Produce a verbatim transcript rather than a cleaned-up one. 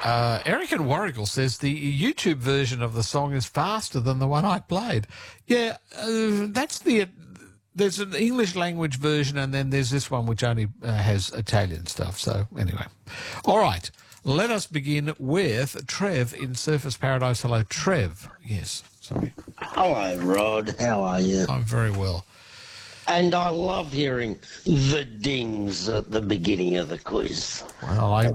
Uh, Eric and Warrigal says the YouTube version of the song is faster than the one I played. Yeah, uh, that's the... There's an English language version, and then there's this one which only uh, has Italian stuff. So anyway. All right. Let us begin with Trev in Surfers Paradise. Hello, Trev. Yes, sorry. Hello, Rod. How are you? I'm very well. And I love hearing the dings at the beginning of the quiz. Well, I